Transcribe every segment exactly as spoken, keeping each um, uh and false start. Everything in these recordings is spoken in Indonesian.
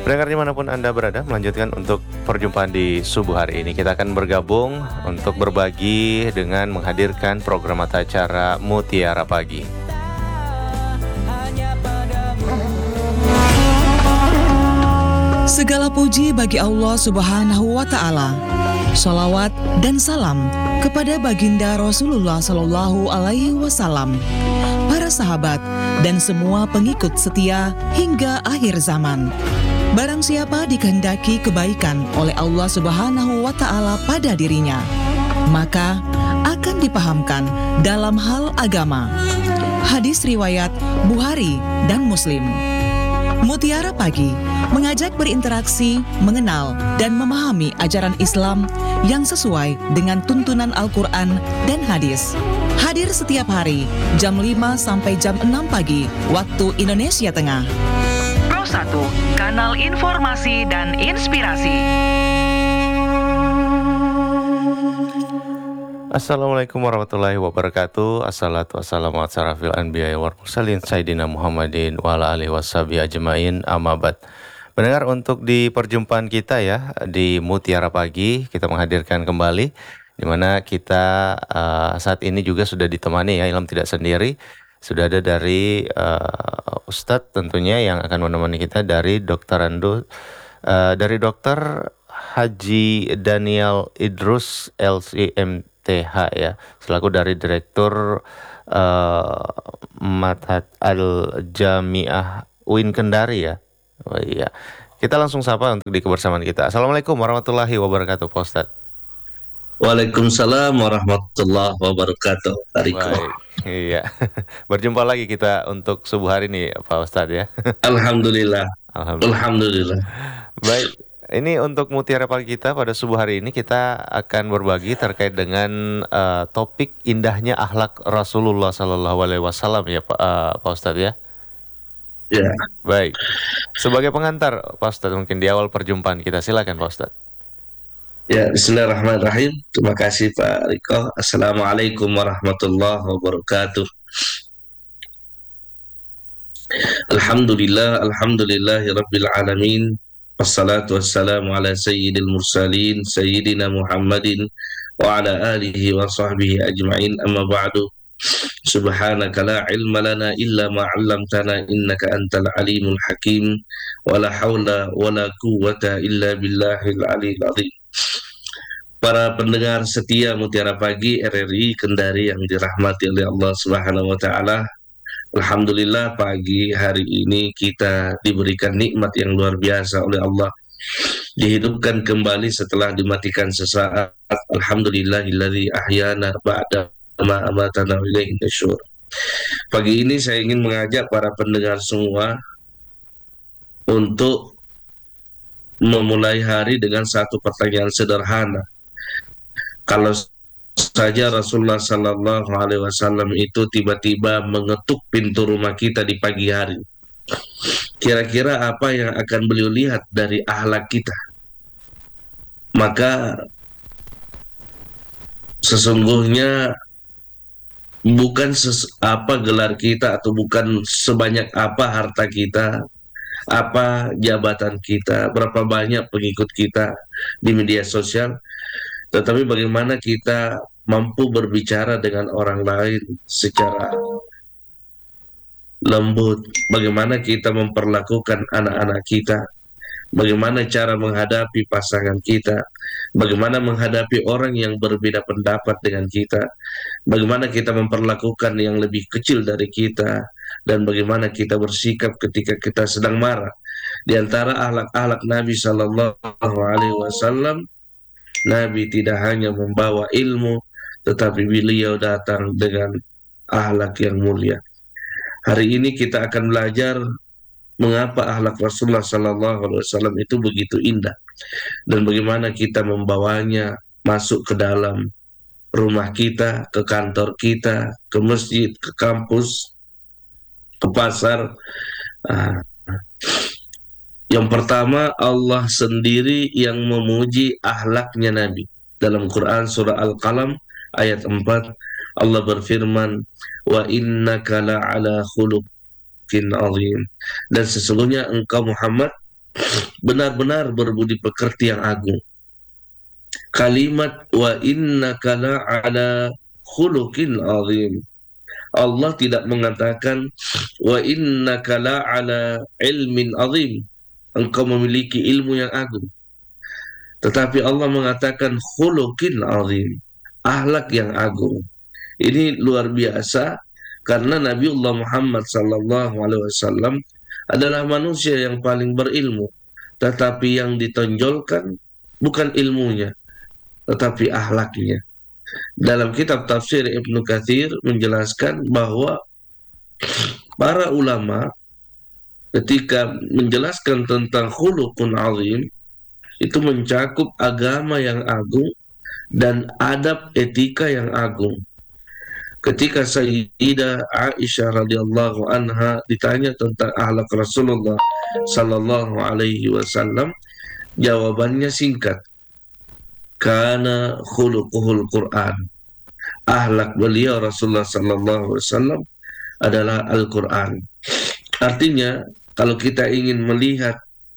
Pendengar dimanapun Anda berada, melanjutkan untuk perjumpaan di subuh hari ini. Kita akan bergabung untuk berbagi dengan menghadirkan program atau acara Mutiara Pagi. Segala puji bagi Allah Subhanahu wa Ta'ala. Shalawat dan salam kepada baginda Rasulullah Sallallahu Alaihi Wasallam, para sahabat dan semua pengikut setia hingga akhir zaman. Barang siapa dikehendaki kebaikan oleh Allah Subhanahu wa Ta'ala pada dirinya, maka akan dipahamkan dalam hal agama. Hadis riwayat Bukhari dan Muslim. Mutiara Pagi mengajak berinteraksi, mengenal, dan memahami ajaran Islam yang sesuai dengan tuntunan Al-Quran dan hadis. Hadir setiap hari jam lima sampai jam enam pagi waktu Indonesia Tengah. Pro satu, kanal informasi dan inspirasi. Assalamualaikum warahmatullahi wabarakatuh. Assalatu wassalamu ala asyrafil anbiya'i wal mursalin sayyidina Muhammadin wa ala alihi washabihi ajmain, amma ba'd. Mendengar untuk di perjumpaan kita ya di Mutiara Pagi, kita menghadirkan kembali di mana kita uh, saat ini juga sudah ditemani ya, Ilham tidak sendiri. Sudah ada dari uh, Ustadz tentunya yang akan menemani kita dari Dokter Randu, uh, dari Dokter Haji Daniel Idrus L C M T H ya, selaku dari Direktur uh, Ma'had Al-Jami'ah U I N Kendari ya. Oh iya, kita langsung sapa untuk di kebersamaan kita. Assalamualaikum warahmatullahi wabarakatuh, Pak Ustadz. Waalaikumsalam warahmatullahi wabarakatuh. Baik, iya. Berjumpa lagi kita untuk subuh hari ini, Pak Ustadz ya. Alhamdulillah. Alhamdulillah. Alhamdulillah. Baik, ini untuk Mutiara Pagi kita pada subuh hari ini kita akan berbagi terkait dengan uh, topik indahnya akhlak Rasulullah Sallallahu Alaihi Wasallam ya, Pak, uh, Pak Ustadz ya. Ya. Baik, sebagai pengantar Pak Ustadz mungkin di awal perjumpaan kita, silakan Pak Ustadz. Ya, bismillahirrahmanirrahim. Terima kasih Pak Riko. Assalamualaikum warahmatullahi wabarakatuh. Alhamdulillah, alhamdulillahi rabbil alamin. Wassalatu wassalamu ala sayyidil mursalin, sayyidina Muhammadin wa ala alihi wa sahbihi ajma'in, amma ba'du. Subhanaka la ilma lana illa ma 'allamtana innaka antal alimul hakim wa la haula wa la quwwata illa billahil aliyil azim. Para pendengar setia Mutiara Pagi R R I Kendari yang dirahmati oleh Allah Subhanahu wa Ta'ala, alhamdulillah pagi hari ini kita diberikan nikmat yang luar biasa oleh Allah, dihidupkan kembali setelah dimatikan sesaat. Alhamdulillahilladzi ahyana ba'da ma amatana ilaihi nusyur. Pagi ini saya ingin mengajak para pendengar semua untuk memulai hari dengan satu pertanyaan sederhana. Kalau saja Rasulullah Sallallahu Alaihi Wasallam itu tiba-tiba mengetuk pintu rumah kita di pagi hari, kira-kira apa yang akan beliau lihat dari akhlak kita? Maka sesungguhnya bukan ses apa gelar kita atau bukan sebanyak apa harta kita, apa jabatan kita, berapa banyak pengikut kita di media sosial, tetapi bagaimana kita mampu berbicara dengan orang lain secara lembut, bagaimana kita memperlakukan anak-anak kita, bagaimana cara menghadapi pasangan kita, bagaimana menghadapi orang yang berbeda pendapat dengan kita, bagaimana kita memperlakukan yang lebih kecil dari kita, dan bagaimana kita bersikap ketika kita sedang marah. Di antara akhlak-akhlak Nabi Sallallahu Alaihi Wasallam, Nabi tidak hanya membawa ilmu, tetapi beliau datang dengan akhlak yang mulia. Hari ini kita akan belajar mengapa akhlak Rasulullah Sallallahu Alaihi Wasallam itu begitu indah, dan bagaimana kita membawanya masuk ke dalam rumah kita, ke kantor kita, ke masjid, ke kampus, ke pasar. Ah. Yang pertama, Allah sendiri yang memuji akhlaknya Nabi. Dalam Quran surah Al-Qalam ayat empat, Allah berfirman, wa innaka la'ala khuluqin azim. Dan sesungguhnya engkau Muhammad benar-benar berbudi pekerti yang agung. Kalimat wa innaka la'ala khuluqin azim. Allah tidak mengatakan wa innaka la'ala ilmin azim, engkau memiliki ilmu yang agung. Tetapi Allah mengatakan khuluqin azim, akhlak yang agung. Ini luar biasa karena Nabiullah Muhammad sallallahu alaihi wasallam adalah manusia yang paling berilmu, tetapi yang ditonjolkan bukan ilmunya, tetapi akhlaknya. Dalam kitab tafsir Ibnu Katsir menjelaskan bahwa para ulama ketika menjelaskan tentang khuluqun azim itu mencakup agama yang agung dan adab etika yang agung. Ketika Sayyidah Aisyah radhiyallahu anha ditanya tentang akhlak Rasulullah sallallahu alaihi wasallam, jawabannya singkat, kana khuluquhul Quran. Akhlak beliau Rasulullah sallallahu alaihi wasallam adalah Al-Quran. Artinya, kalau kita ingin melihat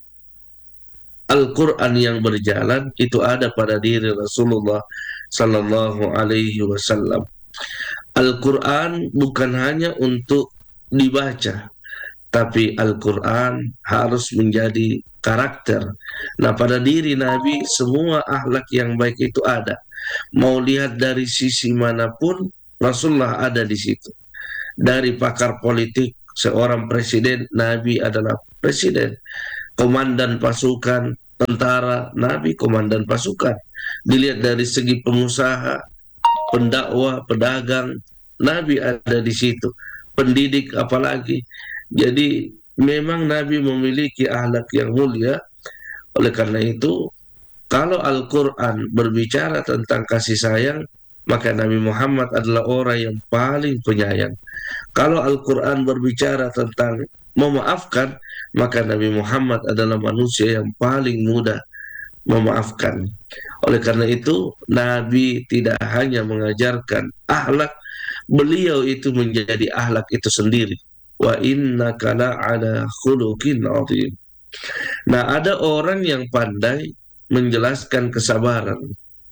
Al-Quran yang berjalan, itu ada pada diri Rasulullah sallallahu alaihi wasallam. Al-Quran bukan hanya untuk dibaca, tapi Al-Quran harus menjadi karakter. Nah, pada diri Nabi semua akhlak yang baik itu ada. Mau lihat dari sisi manapun, Rasulullah ada di situ. Dari pakar politik, seorang presiden, Nabi adalah presiden. Komandan pasukan, tentara, Nabi komandan pasukan. Dilihat dari segi pengusaha, pendakwah, pedagang, Nabi ada di situ. Pendidik apalagi. Jadi memang Nabi memiliki akhlak yang mulia. Oleh karena itu, kalau Al-Quran berbicara tentang kasih sayang, maka Nabi Muhammad adalah orang yang paling penyayang. Kalau Al-Quran berbicara tentang memaafkan, maka Nabi Muhammad adalah manusia yang paling mudah memaafkan. Oleh karena itu, Nabi tidak hanya mengajarkan akhlak, beliau itu menjadi akhlak itu sendiri. Wa innaka la'ala khuluqin azim. Nah, ada orang yang pandai menjelaskan kesabaran,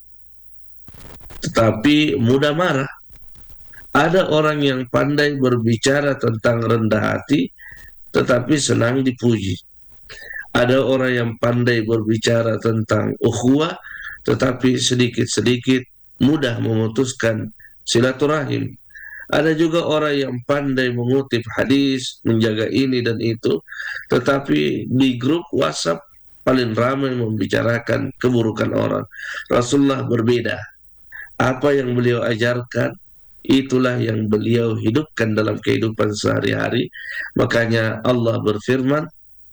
tetapi mudah marah. Ada orang yang pandai berbicara tentang rendah hati, tetapi senang dipuji. Ada orang yang pandai berbicara tentang ukhuwah, tetapi sedikit-sedikit mudah memutuskan silaturahim. Ada juga orang yang pandai mengutip hadis, menjaga ini dan itu, tetapi di grup WhatsApp paling ramai membicarakan keburukan orang. Rasulullah berbeda. Apa yang beliau ajarkan, itulah yang beliau hidupkan dalam kehidupan sehari-hari. Makanya Allah berfirman,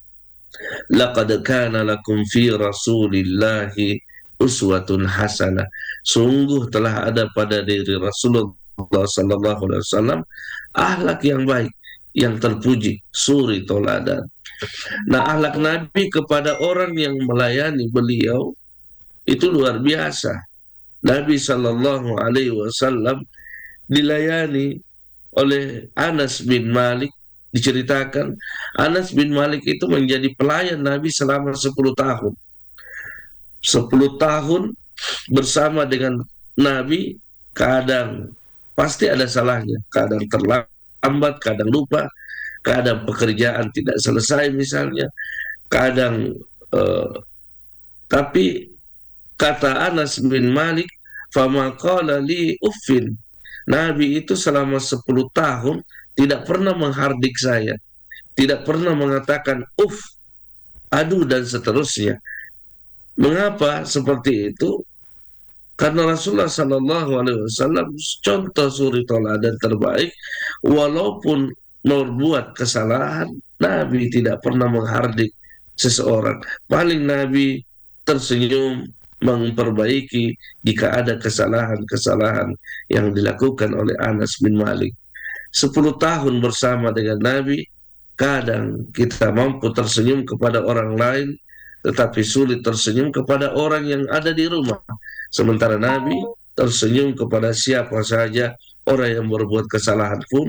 laqad kana lakum fi rasulillahi uswatun hasanah. Sungguh telah ada pada diri Rasulullah sallallahu alaihi wasallam akhlak yang baik, yang terpuji, suri toladan. Nah, akhlak Nabi kepada orang yang melayani beliau itu luar biasa. Nabi sallallahu alaihi wasallam dilayani oleh Anas bin Malik. Diceritakan Anas bin Malik itu menjadi pelayan Nabi selama sepuluh tahun. sepuluh tahun bersama dengan Nabi, kadang pasti ada salahnya, kadang terlambat, kadang lupa, kadang pekerjaan tidak selesai misalnya, kadang uh, tapi kata Anas bin Malik, fama qala li uffin, Nabi itu selama sepuluh tahun tidak pernah menghardik saya, tidak pernah mengatakan uff, aduh dan seterusnya. Mengapa seperti itu? Karena Rasulullah Sallallahu Alaihi Wasallam contoh suri teladan terbaik, walaupun membuat kesalahan, Nabi tidak pernah menghardik seseorang. Paling Nabi tersenyum memperbaiki jika ada kesalahan-kesalahan yang dilakukan oleh Anas bin Malik. Sepuluh tahun bersama dengan Nabi, kadang kita mampu tersenyum kepada orang lain, tetapi sulit tersenyum kepada orang yang ada di rumah. Sementara Nabi tersenyum kepada siapa saja, orang yang berbuat kesalahan pun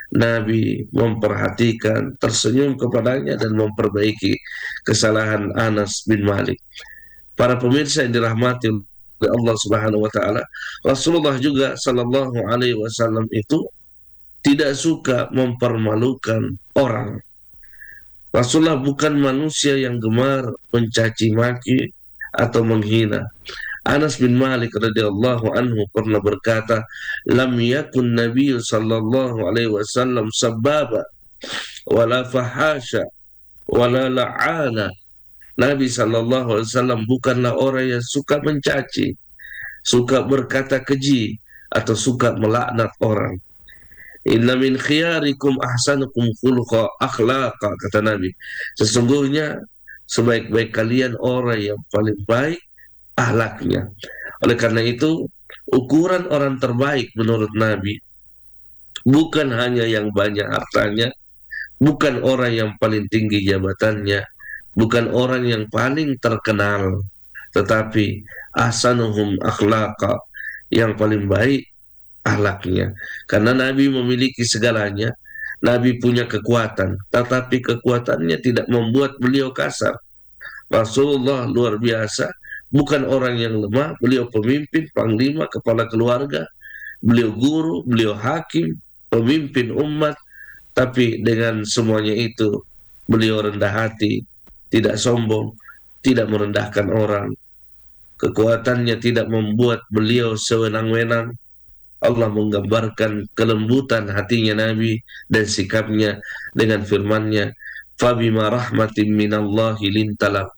Nabi memperhatikan, tersenyum kepadanya dan memperbaiki kesalahan Anas bin Malik. Para pemirsa yang dirahmati oleh Allah Subhanahu wa taala, Rasulullah juga sallallahu alaihi wasallam itu tidak suka mempermalukan orang. Rasulullah bukan manusia yang gemar mencaci maki atau menghina. Anas bin Malik radhiyallahu anhu pernah berkata, "Lam yakun Nabi sallallahu alaihi wasallam sababa wala fahasha wala la'ana." Nabi sallallahu alaihi wasallam bukanlah orang yang suka mencaci, suka berkata keji, atau suka melaknat orang. Inna min khiyarikum ahsanukum khuluqa akhlaqa, kata Nabi. Sesungguhnya sebaik-baik kalian orang yang paling baik akhlaknya. Oleh karena itu, ukuran orang terbaik menurut Nabi bukan hanya yang banyak hartanya, bukan orang yang paling tinggi jabatannya, bukan orang yang paling terkenal, tetapi ahsanuhum akhlaqa, yang paling baik akhlaknya. Karena Nabi memiliki segalanya, Nabi punya kekuatan, tetapi kekuatannya tidak membuat beliau kasar. Rasulullah luar biasa, bukan orang yang lemah, beliau pemimpin, panglima, kepala keluarga, beliau guru, beliau hakim, pemimpin umat, tapi dengan semuanya itu beliau rendah hati, tidak sombong, tidak merendahkan orang. Kekuatannya tidak membuat beliau sewenang-wenang. Allah menggambarkan kelembutan hatinya Nabi dan sikapnya dengan firman-Nya, "Fabima rahmatin minallahi lintalah."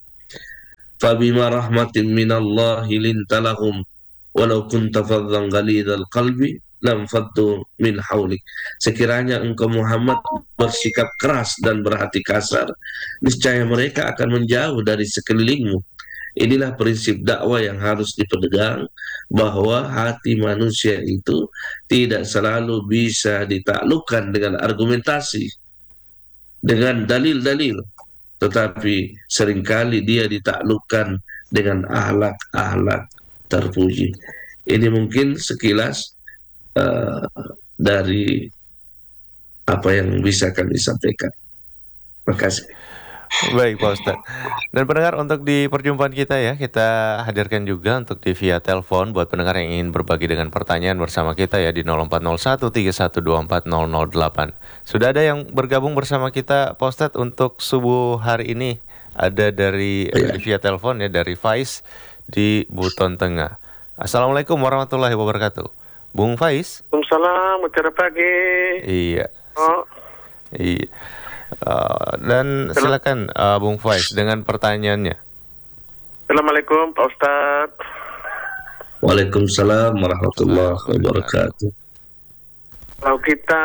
Fabima rahmatin minallahi lintalahum walau kunta faddan ghalidhal qalbi lam faddu min haulik. Sekiranya engkau Muhammad bersikap keras dan berhati kasar, niscaya mereka akan menjauh dari sekelilingmu. Inilah prinsip dakwah yang harus dipegang, bahwa hati manusia itu tidak selalu bisa ditaklukkan dengan argumentasi, dengan dalil-dalil, tetapi seringkali dia ditaklukkan dengan akhlak-akhlak terpuji. Ini mungkin sekilas uh, dari apa yang bisa kami sampaikan. Terima kasih. Baik Pak Ustadz. Dan pendengar, untuk di perjumpaan kita ya, kita hadirkan juga untuk di via telepon buat pendengar yang ingin berbagi dengan pertanyaan bersama kita ya di nol empat nol satu tiga satu dua empat nol nol delapan. Sudah ada yang bergabung bersama kita Pak Ustadz untuk subuh hari ini. Ada dari Ya. di via telepon ya, dari Faiz di Buton Tengah. Assalamualaikum warahmatullahi wabarakatuh. Bung Faiz. Waalaikumsalam, selamat pagi. Iya. Oh, Iya. Uh, dan silakan uh, Bung Faiz dengan pertanyaannya. Assalamualaikum Pak Ustadz. Waalaikumsalam warahmatullahi wabarakatuh. Kalau kita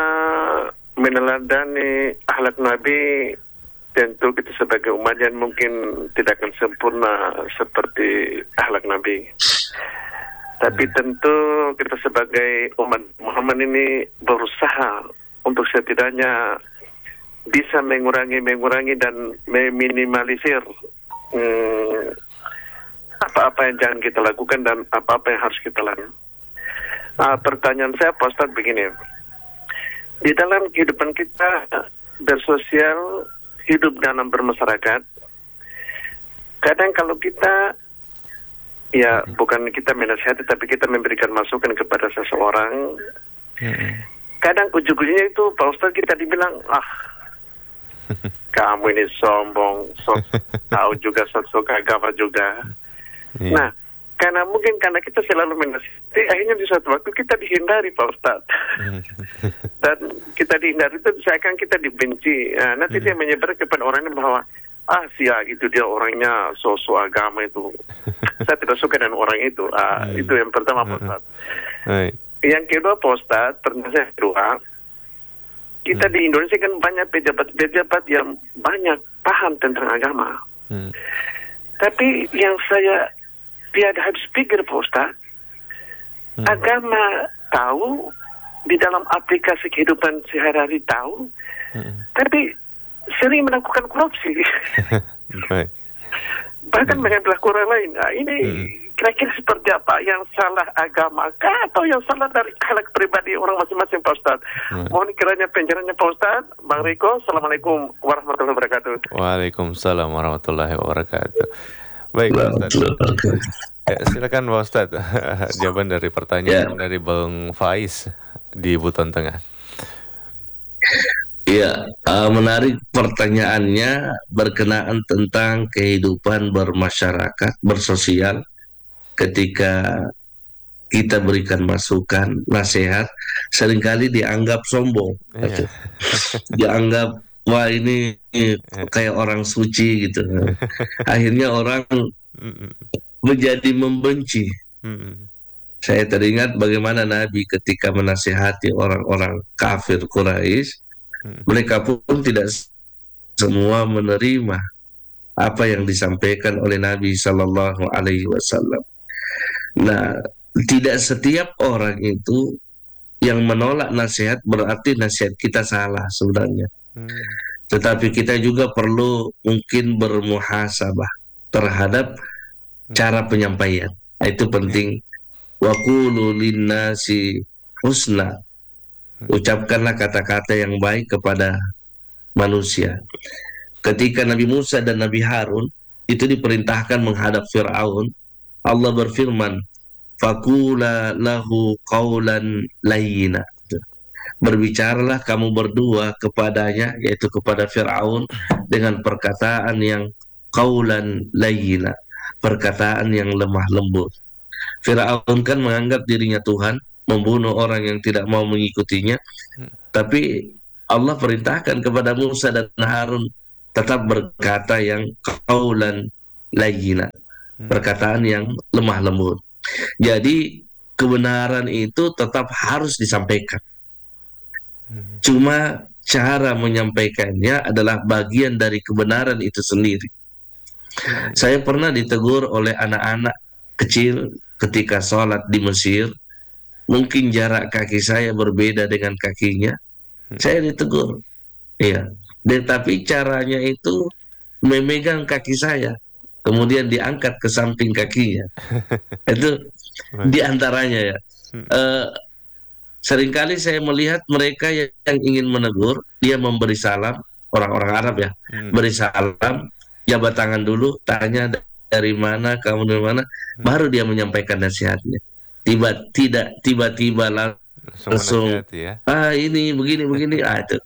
meneladani akhlak Nabi, tentu kita sebagai umat yang mungkin tidak akan sempurna seperti akhlak Nabi. Tapi tentu kita sebagai umat Muhammad ini berusaha untuk setidaknya bisa mengurangi mengurangi dan meminimalisir hmm, apa-apa yang jangan kita lakukan dan apa-apa yang harus kita lakukan. Nah, pertanyaan saya Pak Ustadz begini, di dalam kehidupan kita bersosial, hidup dalam bermasyarakat, kadang kalau kita ya bukan kita menasihati tapi kita memberikan masukan kepada seseorang, kadang ujung-ujungnya itu Pak Ustadz kita dibilang, ah kamu ini sombong, sok tahu juga, sok agama juga. Iya. Nah, karena mungkin karena kita selalu menasihati, akhirnya di suatu waktu kita dihindari Pak Ustadz. Dan kita dihindari itu seakan kita dibenci. Nah, nanti dia menyebar kepada orang bahwa ah sia itu dia orangnya sosok agama itu. Saya tidak suka dengan orang itu. Ah, itu yang pertama Pak Ustadz. Yang kedua Pak Ustadz, pertanyaan kedua, kita di Indonesia kan banyak pejabat-pejabat yang banyak paham tentang agama. Hmm. Tapi yang saya tiada habis pikir Pak Ustadz, hmm. agama tahu, di dalam aplikasi kehidupan sehari-hari tahu, hmm. tapi sering melakukan korupsi. Bahkan mengambil orang lain. Nah, ini hmm. kira-kira seperti apa, yang salah agama kah atau yang salah dari akhlak pribadi orang masing-masing, Pak Ustaz? Hmm. Mohon kiranya penjelasannya Pak Ustaz. Bang Riko, Assalamualaikum warahmatullahi wabarakatuh. Waalaikumsalam warahmatullahi wabarakatuh. Baik Pak Ustadz. Ya, silakan Pak Ustadz. Jawaban dari pertanyaan Ya. dari Bang Faiz di Buton Tengah. Iya, uh, menarik pertanyaannya berkenaan tentang kehidupan bermasyarakat, bersosial. Ketika kita berikan masukan, nasihat, seringkali dianggap sombong. Iya. Dianggap, wah ini kayak orang suci gitu. Akhirnya orang Mm-mm. menjadi membenci. Mm-mm. Saya teringat bagaimana Nabi ketika menasihati orang-orang kafir Quraisy, mereka pun tidak semua menerima apa yang disampaikan oleh Nabi Sallallahu Alaihi Wasallam. Nah, tidak setiap orang itu yang menolak nasihat berarti nasihat kita salah sebenarnya. Mm. Tetapi kita juga perlu mungkin bermuhasabah terhadap cara penyampaian. Itu penting. Wa qulu linnasi husna. Ucapkanlah kata-kata yang baik kepada manusia. Ketika Nabi Musa dan Nabi Harun itu diperintahkan menghadap Fir'aun, Allah berfirman, faqula lahu qawlan layyina. Berbicaralah kamu berdua kepadanya, yaitu kepada Fir'aun, dengan perkataan yang qawlan layyina, perkataan yang lemah lembut. Fir'aun kan menganggap dirinya Tuhan, membunuh orang yang tidak mau mengikutinya, tapi Allah perintahkan kepada Musa dan Harun tetap berkata yang qaulan layyina, perkataan yang lemah lembut. Jadi kebenaran itu tetap harus disampaikan. Cuma cara menyampaikannya adalah bagian dari kebenaran itu sendiri. Saya pernah ditegur oleh anak-anak kecil ketika sholat di Mesir. Mungkin jarak kaki saya berbeda dengan kakinya, saya ditegur. Iya, tetapi caranya itu memegang kaki saya, kemudian diangkat ke samping kakinya. Itu diantaranya ya. Uh, seringkali saya melihat mereka yang ingin menegur, dia memberi salam, orang-orang Arab ya, beri salam, jabat tangan dulu, tanya dari mana, kamu dari mana, baru dia menyampaikan nasihatnya. Tiba tidak tiba-tiba langsung, langsung ya? ah ini begini begini ah itu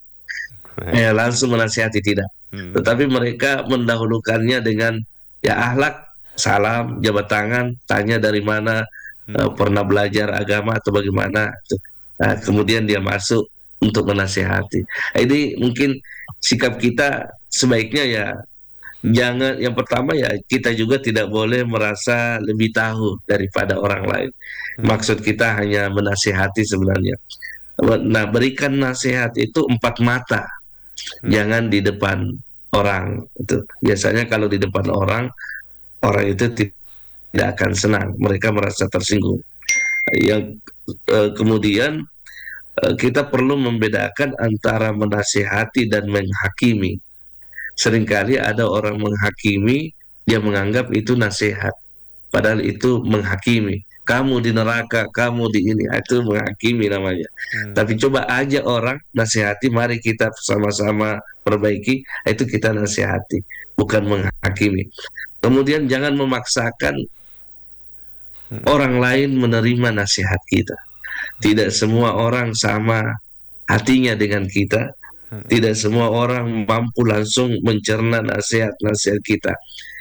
ya langsung menasihati, tidak. hmm. Tetapi mereka mendahulukannya dengan ya akhlak, salam, jabat tangan, tanya dari mana, hmm. uh, pernah belajar agama atau bagaimana, nah, kemudian dia masuk untuk menasihati. Ini mungkin sikap kita sebaiknya ya, jangan, yang pertama ya kita juga tidak boleh merasa lebih tahu daripada orang lain. Maksud kita hanya menasihati sebenarnya. Nah, berikan nasihat itu empat mata, jangan di depan orang. Itu biasanya kalau di depan orang, orang itu tidak akan senang, mereka merasa tersinggung. Yang eh, kemudian eh, kita perlu membedakan antara menasihati dan menghakimi. Seringkali ada orang menghakimi, dia menganggap itu nasihat, padahal itu menghakimi. Kamu di neraka, kamu di ini, itu menghakimi namanya. Hmm. Tapi coba aja orang nasihati, mari kita sama-sama perbaiki, itu kita nasihati, bukan menghakimi. Kemudian jangan memaksakan hmm. orang lain menerima nasihat kita. Tidak semua orang sama hatinya dengan kita. Tidak semua orang mampu langsung mencerna nasihat-nasihat kita.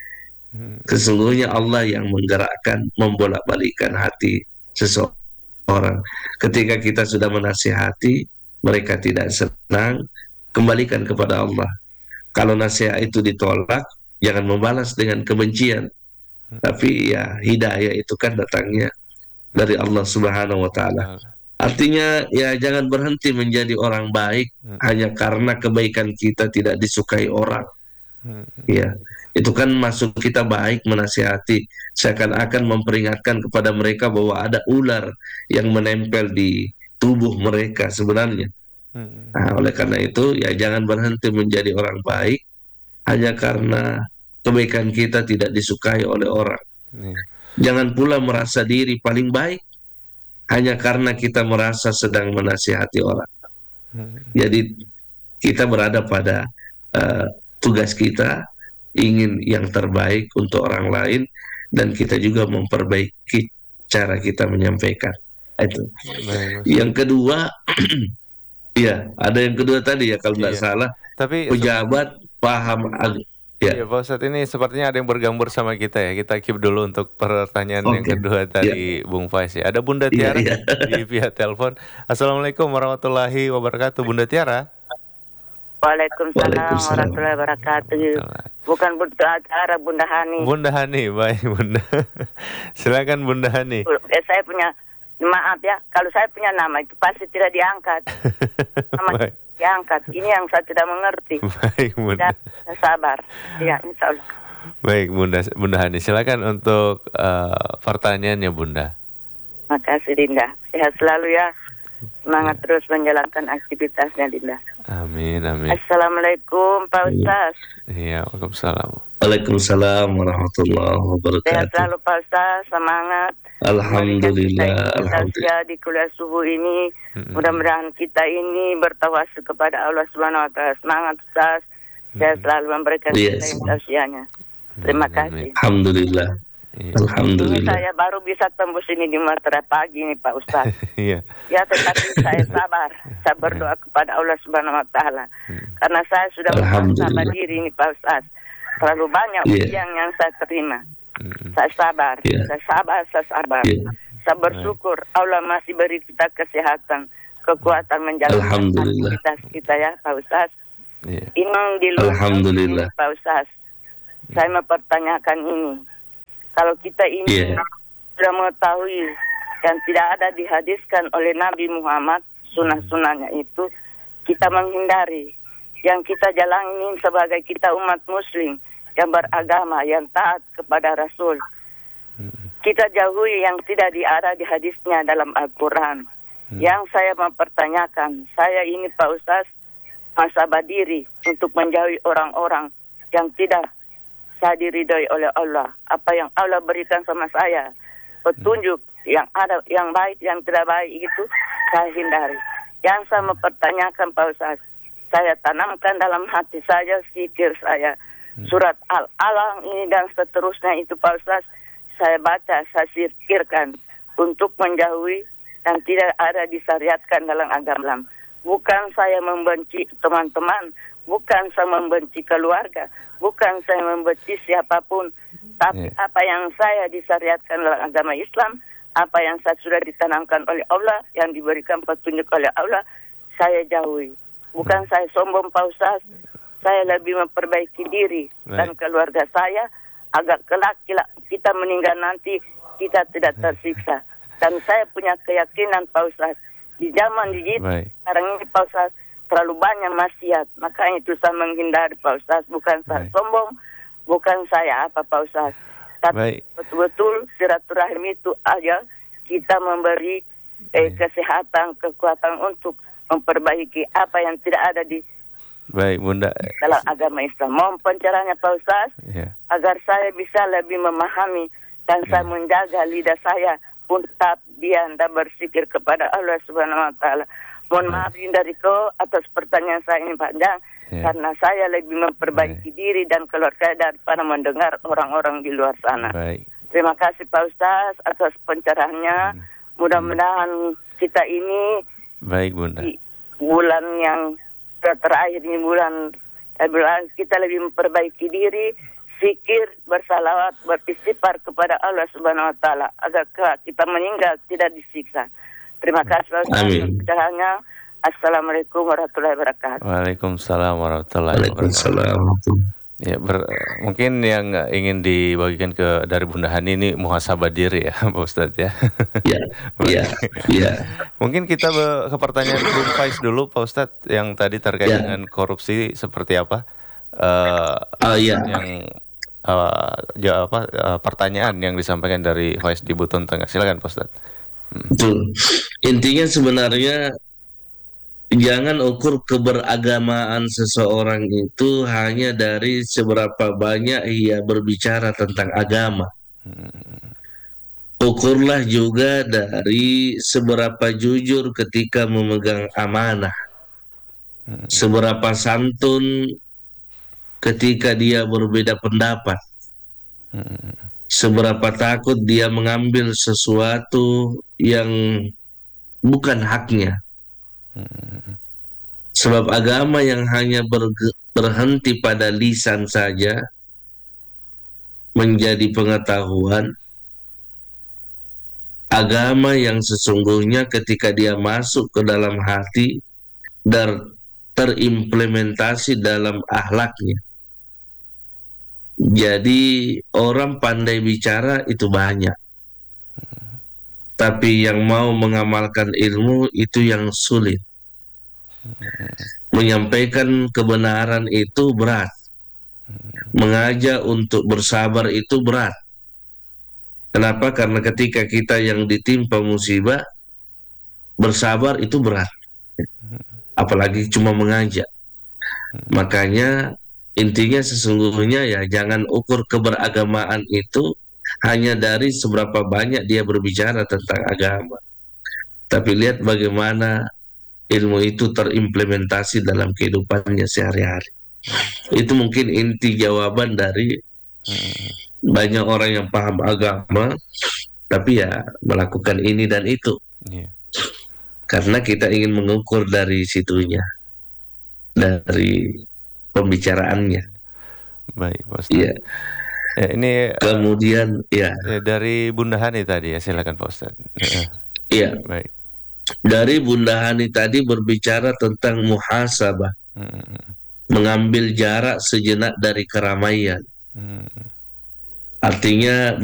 Sesungguhnya Allah yang menggerakkan, membolak-balikkan hati seseorang. Ketika kita sudah menasihati, mereka tidak senang, kembalikan kepada Allah. Kalau nasihat itu ditolak, jangan membalas dengan kebencian. Tapi ya hidayah itu kan datangnya dari Allah Subhanahu wa Ta'ala. Artinya ya jangan berhenti menjadi orang baik hmm. hanya karena kebaikan kita tidak disukai orang. Hmm. Ya, itu kan maksud kita baik menasihati, seakan-akan memperingatkan kepada mereka bahwa ada ular yang menempel di tubuh mereka sebenarnya. Hmm. Nah, oleh karena itu ya jangan berhenti menjadi orang baik hanya karena kebaikan kita tidak disukai oleh orang. Hmm. Jangan pula merasa diri paling baik hanya karena kita merasa sedang menasihati orang. Jadi kita berada pada uh, tugas kita, ingin yang terbaik untuk orang lain, dan kita juga memperbaiki cara kita menyampaikan. Itu. Baik, Yang kedua, ya ada yang kedua tadi ya kalau tidak Iya. salah, Tapi pejabat paham ag- ya. iya, Pak Ustadz, ini sepertinya ada yang bergambur sama kita ya. Kita keep dulu untuk pertanyaan yang Oke. kedua tadi, Bung Faiz ya. Ada Bunda Iya, Tiara iya. di pihak telepon. Assalamualaikum warahmatullahi wabarakatuh, Bunda Tiara. Waalaikumsalam Waalaikumsalam. warahmatullahi wabarakatuh. Bukan Bunda acara Bunda Hani. Bunda Hani, baik Bunda. Silakan Bunda Hani. Eh, saya punya, maaf ya, kalau saya punya nama itu pasti tidak diangkat. Nama Baik, diangkat. Ini yang saya tidak mengerti. baik Bunda. Dan saya sabar. Ya, insya Allah. Baik Bunda, Bunda Hani. Silakan untuk eh, pertanyaannya Bunda. Makasih Dinda. Sehat selalu ya. Semangat terus menjalankan aktivitasnya Dinda. Amin, amin. Assalamualaikum Pak Ustaz. Iya, Waalaikumsalam. Waalaikumsalam warahmatullahi Sehat wabarakatuh. selalu Pak Ustaz. Semangat. Alhamdulillah, alhamdulillah. Kita di kuliah subuh ini, Mm-mm. mudah-mudahan kita ini bertawasul kepada Allah Subhanahu Wa Taala. Semangat Ustaz. Saya selalu memberikan Yes. kita yang tausiahnya. Terima Amin, kasih. Alhamdulillah. Iya. Ini Alhamdulillah. saya baru bisa tembus ini di Matra pagi nih Pak Ustaz. Iya. Ya tetapi saya sabar. Saya berdoa kepada Allah Subhanahu Wa Taala. Karena saya sudah Alhamdulillah. sabar diri ini Pak Ustaz. Terlalu banyak Iya. ujian yang saya terima. Mm. Saya sabar, Iya. saya sabar, saya sabar. Iya. Saya bersyukur Allah masih beri kita kesehatan, kekuatan menjalankan Alhamdulillah. aktivitas kita ya Pak Ustaz. Iya. Ini di luar Alhamdulillah. ini, Pak Ustaz. Saya mempertanyakan ini. Kalau kita ini Iya. sudah mengetahui yang tidak ada dihadiskan oleh Nabi Muhammad, sunnah-sunnahnya itu, kita menghindari. Yang kita jalani sebagai kita umat muslim yang beragama, yang taat kepada Rasul. Kita jauhi yang tidak ada di hadisnya dalam Al-Quran. Yang saya mempertanyakan, saya ini Pak Ustaz, masa diri untuk menjauhi orang-orang yang tidak saya diridhoi oleh Allah. Apa yang Allah berikan sama saya, petunjuk yang ada, yang baik, yang tidak baik itu saya hindari. Yang saya mempertanyakan Pak Ustaz, saya tanamkan dalam hati saya, zikir saya, surat Al-Alaq ini dan seterusnya itu Pak Ustaz, saya baca, saya zikirkan untuk menjauhi yang tidak ada disyariatkan dalam agama. Bukan saya membenci teman-teman, bukan saya membenci keluarga, bukan saya membenci siapapun, tapi Yeah. apa yang saya disyariatkan dalam agama Islam, apa yang saya sudah ditanamkan oleh Allah, yang diberikan petunjuk oleh Allah, saya jauhi. Bukan saya sombong Pak Ustaz, saya lebih memperbaiki diri dan Baik. keluarga saya agar kelak kita meninggal nanti kita tidak tersiksa. Dan saya punya keyakinan Pak Ustaz, di zaman digital Baik. sekarang ini Pak Ustaz terlalu banyak maksiat, makanya itu saya menghindari Pak Ustaz. Bukan saya Baik. sombong, bukan saya apa Pak Ustaz, tapi Baik. betul-betul silaturahim itu aja kita memberi eh, kesehatan, kekuatan untuk memperbaiki apa yang tidak ada di Baik Bunda. dalam agama Islam. Mohon pencerahannya Pak Ustaz, Iya. agar saya bisa lebih memahami dan saya menjaga lidah saya untuk tetap diam dan bersikir kepada Allah Subhanahu Wa Taala. Mohon maaf Dindariko atas pertanyaan saya ini panjang, Ya. karena saya lebih memperbaiki diri dan keluarga daripada mendengar orang-orang di luar sana. Baik. Terima kasih Pak Ustaz atas pencerahannya. Mudah-mudahan kita ini Baik Bunda. di bulan yang terakhir ini bulan eh, bulan kita lebih memperbaiki diri, zikir, bersalawat, beristighfar kepada Allah Subhanahu Wa Taala agar kelak kita meninggal tidak disiksa. Terima kasih Pak Ustaz Amin. atas pencerahannya. Assalamualaikum warahmatullahi wabarakatuh. Waalaikumsalam warahmatullahi wabarakatuh. Waalaikumsalam. Ya, ber- mungkin yang ingin dibagikan ke dari Bunda Hani ini muhasabah diri ya, Pak Ustadz ya. Ya, ya, ya. Mungkin kita be- ke pertanyaan Bung Faiz dulu, Pak Ustadz, yang tadi terkait Ya. dengan korupsi seperti apa? Eh, Oh ya, yang eh, ja- apa eh, pertanyaan yang disampaikan dari Faiz di Buton Tengah. Silakan, Pak Ustadz. betul. Intinya sebenarnya jangan ukur keberagamaan seseorang itu hanya dari seberapa banyak ia berbicara tentang agama. Ukurlah juga dari seberapa jujur ketika memegang amanah, seberapa santun ketika dia berbeda pendapat, seberapa takut dia mengambil sesuatu yang bukan haknya. Sebab agama yang hanya berge- berhenti pada lisan saja menjadi pengetahuan. Agama yang sesungguhnya ketika dia masuk ke dalam hati dan terimplementasi dalam akhlaknya. Jadi orang pandai bicara itu banyak, tapi yang mau mengamalkan ilmu itu yang sulit. Menyampaikan kebenaran itu berat, mengajak untuk bersabar itu berat. Kenapa? Karena ketika kita yang ditimpa musibah, bersabar itu berat, apalagi cuma mengajak. Makanya intinya sesungguhnya ya jangan ukur keberagamaan itu hanya dari seberapa banyak dia berbicara tentang agama, tapi lihat bagaimana ilmu itu terimplementasi dalam kehidupannya sehari-hari. Itu mungkin inti jawaban dari banyak orang yang paham agama tapi ya melakukan ini dan itu. Iya. Karena kita ingin mengukur dari situnya, dari pembicaraannya. Baik, Pak Ustadz. Iya. Ya, ini Kemudian ya, eh, dari Bunda Hani tadi ya, silakan Pak Ustadz. Eh, iya. Baik. Dari Bunda Hani tadi berbicara tentang muhasabah, Hmm, mengambil jarak sejenak dari keramaian. hmm. Artinya